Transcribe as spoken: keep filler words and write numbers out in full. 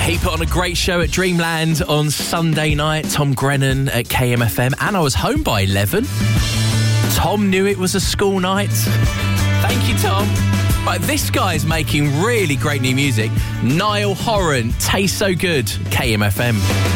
He put on a great show at Dreamland on Sunday night. Tom Grennan at K M F M. And I was home by eleven. Tom knew it was a school night. Thank you, Tom. Right, this guy's making really great new music. Niall Horan, Tastes So Good, K M F M.